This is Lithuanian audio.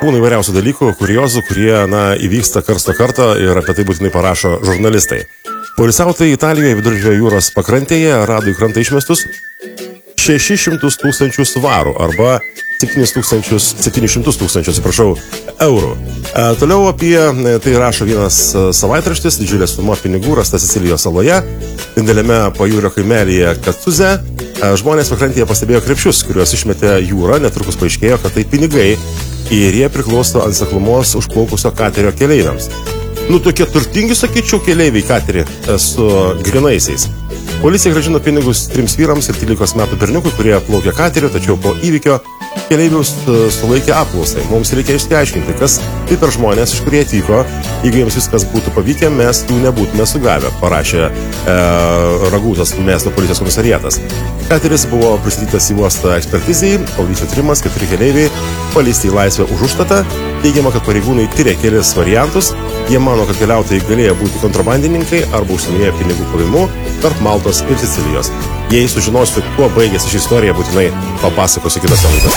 būna įvairiausių dalykų, kuriozų, kurie, įvyksta karsto kartą ir apie tai būtinai parašo žurnalistai. Poilsiautojai Italijoje Viduržemio jūros pakrantėje rado į krantą išmestus 600 000 svarų arba 700 000 eurų. Toliau apie tai rašo vienas savaitraštis, didžiulė suma pinigų rasta Sicilijos saloje, dideliame pajūrio kaimelyje Katuze. Žmonės pakrantėje pastebėjo krepšius, kuriuos išmetė jūra, netrukus paaiškėjo, kad tai pinigai ir jie priklauso ant seklumos užplaukusio katerio keleiviams. Tokie turtingi, sakyčiau, keleiviai katerį su grinaisiais. Policija grąžino pinigus 3 vyrams ir 13 metų berniukui, kurie plaukė kateriu, tačiau po įvykio keleivius sulaikė apklausai. Mums reikia išsiaiškinti, kas tai per žmonės, iš kurie atvyko. Jeigu jiems viskas būtų pavykę, mes jų nebūtume sugavę, parašė Ragūtos miesto policijos komisariatas. Kateris buvo pristatytas į uostą ekspertizijai, kol vyksta tyrimas, 4 keleiviai paleisti į laisvę už užstatą. Teigiama, kad pareigūnai tyrė kelis variantus. Jie mano, kad keliautojai galėjo būti kontrabandininkai arba užsiiminėję pinigų plovimu tarp Maltos ir Sicilijos. Jei sužinosiu, kuo baigėsi ši istorija, būtinai papasakosiu kitose laidose.